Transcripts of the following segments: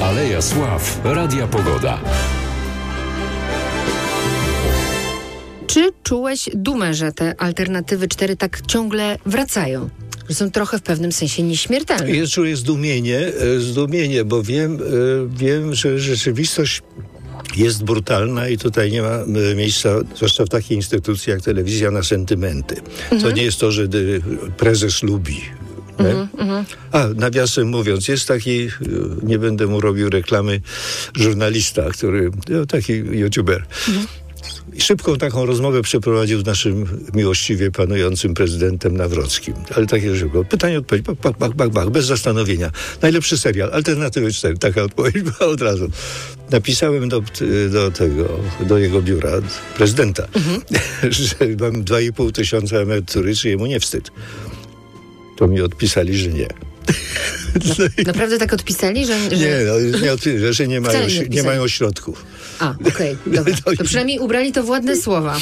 Aleja Sław, Radia Pogoda. Czy czułeś dumę, że te Alternatywy 4 tak ciągle wracają? Że są trochę w pewnym sensie nieśmiertelne. Ja czuję zdumienie, bo wiem, że rzeczywistość jest brutalna i tutaj nie ma miejsca, zwłaszcza w takiej instytucji jak telewizja, na sentymenty. To nie jest to, że prezes lubi. Nawiasem mówiąc, jest taki, nie będę mu robił reklamy, żurnalista, taki youtuber. Szybką taką rozmowę przeprowadził z naszym miłościwie panującym prezydentem Nawrockim. Ale takie szybko. Pytanie, odpowiedź, bach, bez zastanowienia. Najlepszy serial, Alternatywy 4. Taka odpowiedź była od razu. Napisałem do jego biura, prezydenta, że mam 2,5 tysiąca emerytury, czy jemu nie wstyd. To mi odpisali, że nie. Naprawdę tak odpisali, że... że nie mają środków. Okej, dobra. To przynajmniej ubrali to w ładne słowa.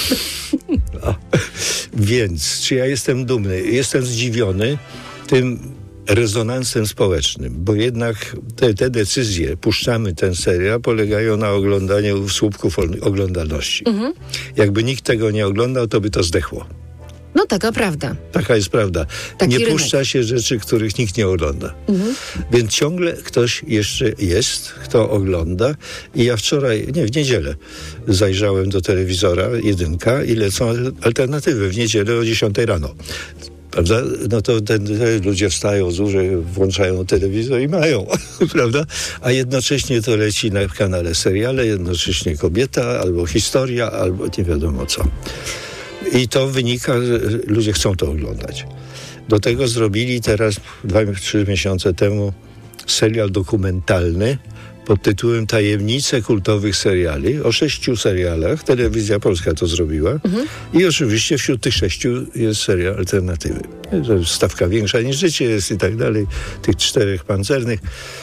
Więc, czy ja jestem dumny? Jestem zdziwiony tym rezonansem społecznym, bo jednak te decyzje, puszczamy ten serial, polegają na oglądaniu słupków oglądalności. Jakby nikt tego nie oglądał, to by to zdechło. No taka prawda. Taka jest prawda. Nie puszcza się rzeczy, których nikt nie ogląda. Więc ciągle ktoś jeszcze jest, kto ogląda. I ja wczoraj, w niedzielę zajrzałem do telewizora, 1 i lecą Alternatywy w niedzielę o 10 rano. Prawda? No to ludzie wstają z łóżek, włączają telewizor i mają, prawda? A jednocześnie to leci na kanale seriale, jednocześnie kobieta, albo historia, albo nie wiadomo co. I to wynika, że ludzie chcą to oglądać. Do tego zrobili teraz 2-3 miesiące temu serial dokumentalny pod tytułem Tajemnice kultowych seriali. O 6 serialach. Telewizja Polska to zrobiła. I oczywiście wśród tych 6 jest serial Alternatywy. Stawka większa niż życie jest i tak dalej. Tych 4 pancernych.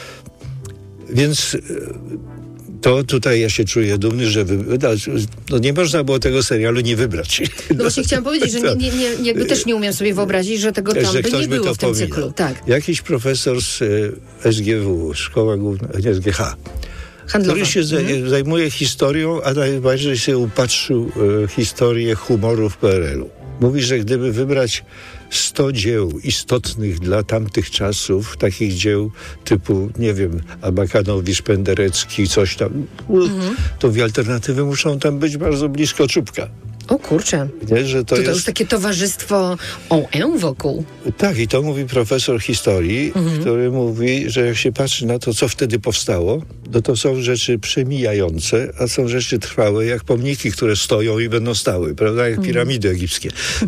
Więc... to tutaj ja się czuję dumny, że nie można było tego serialu nie wybrać. No właśnie chciałam powiedzieć, że jakby też nie umiem sobie wyobrazić, że tego tam by nie było w tym cyklu. Tak. Jakiś profesor z SGW, Szkoła Główna, SGH, handlowa, który się zajmuje historią, a najbardziej się upatrzył historię humoru w PRL-u. Mówi, że gdyby wybrać 100 dzieł istotnych dla tamtych czasów, takich dzieł typu, nie wiem, Abakanowicz, Penderecki, coś tam, to w Alternatywy muszą tam być bardzo blisko Czubka. O kurczę, nie, że to jest już takie towarzystwo OE wokół. Tak, i to mówi profesor historii, który mówi, że jak się patrzy na to, co wtedy powstało, to są rzeczy przemijające, a są rzeczy trwałe, jak pomniki, które stoją i będą stały, prawda, jak piramidy egipskie.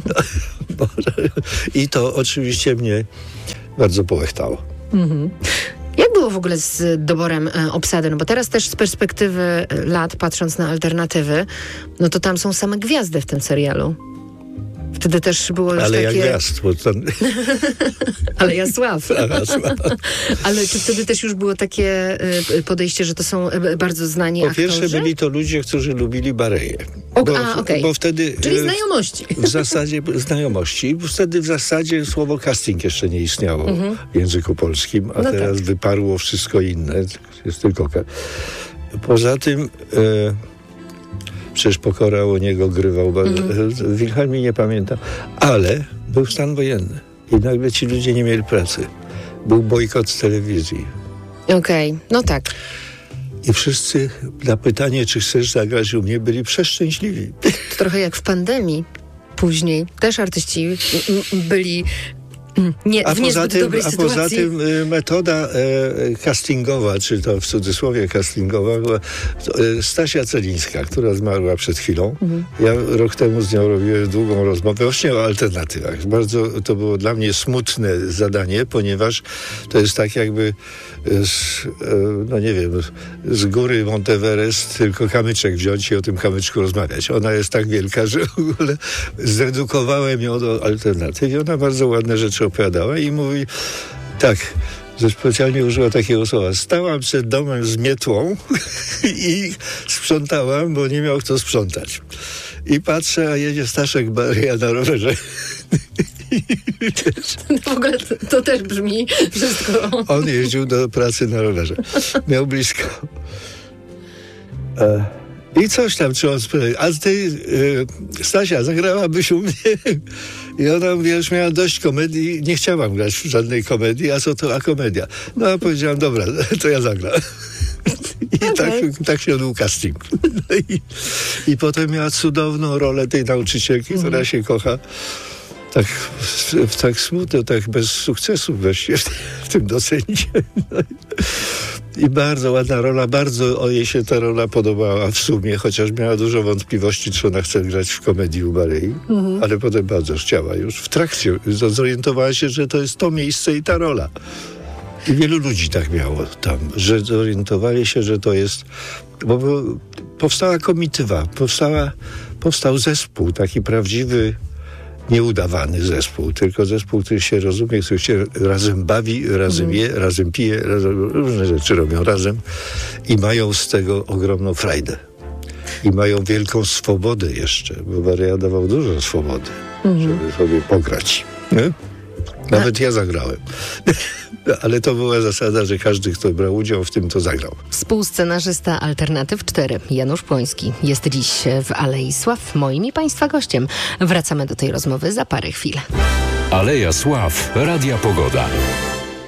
I to oczywiście mnie bardzo połechtało. Jak było w ogóle z doborem obsady? No bo teraz też z perspektywy lat, patrząc na Alternatywy, no to tam są same gwiazdy w tym serialu. Wtedy też było już Ale takie... jak gwiazd, bo to... Ale ja Sław. Ale czy wtedy też już było takie podejście, że to są bardzo znani aktorzy? Po pierwsze byli to ludzie, którzy lubili Bareję. Bo wtedy... Czyli znajomości. W zasadzie znajomości. Wtedy w zasadzie słowo casting jeszcze nie istniało w języku polskim, a teraz wyparło wszystko inne. Jest tylko... Poza tym... Przecież Pokora u niego grywał. W Wilhelmie nie pamiętam. Ale był stan wojenny. I nagle ci ludzie nie mieli pracy. Był bojkot telewizji. Okej, no tak. I wszyscy na pytanie, czy chcesz zagrać u mnie, byli przeszczęśliwi. To trochę jak w pandemii. Później też artyści byli... w niezbyt dobrej sytuacji. Poza tym metoda castingowa, czy to w cudzysłowie castingowa, była Stasia Celińska, która zmarła przed chwilą. Ja rok temu z nią robiłem długą rozmowę właśnie o alternatywach. Bardzo to było dla mnie smutne zadanie, ponieważ to jest tak jakby z góry Monteverest tylko kamyczek wziąć i o tym kamyczku rozmawiać. Ona jest tak wielka, że w ogóle zredukowałem ją do alternatyw. Ona bardzo ładne rzeczy opowiadała i mówi tak, że specjalnie użyła takiego słowa. Stałam przed domem z mietłą i sprzątałam, bo nie miał kto sprzątać. I patrzę, a jedzie Staszek Baryja na rowerze. W ogóle to też brzmi wszystko. On jeździł do pracy na rowerze. Miał blisko. I coś tam, czy on spytał, a ty, Stasia, zagrałabyś u mnie? I ona, wiesz, miała dość komedii, nie chciałam grać w żadnej komedii, a co to, a komedia? No, a powiedziałam, dobra, to ja zagram. I tak się odbył casting. No i potem miała cudowną rolę tej nauczycielki, która się kocha tak smutno, tak bez sukcesu właściwie w tym docencie. No i bardzo ładna rola, bardzo jej się ta rola podobała w sumie, chociaż miała dużo wątpliwości, czy ona chce grać w komedii u Barei, ale potem bardzo chciała już. W trakcie zorientowała się, że to jest to miejsce i ta rola. I wielu ludzi tak miało tam, że zorientowali się, że to jest... Bo powstała komitywa, powstał zespół, taki prawdziwy, nieudawany zespół, tylko zespół, który się rozumie, który się razem bawi, razem je, razem pije, różne rzeczy robią razem i mają z tego ogromną frajdę. I mają wielką swobodę jeszcze, bo Baryja dawał dużo swobody, żeby sobie pograć. Nie? Nawet ja zagrałem. Ale to była zasada, że każdy, kto brał udział w tym, to zagrał. Współscenarzysta Alternatyw 4, Janusz Płoński, jest dziś w Alei Sław moim i Państwa gościem. Wracamy do tej rozmowy za parę chwil. Aleja Sław, Radia Pogoda.